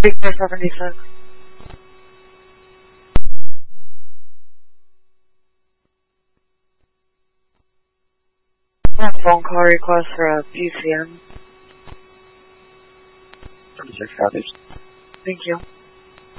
Victor 76. Phone call request for a PCM. 36 copies. Thank you.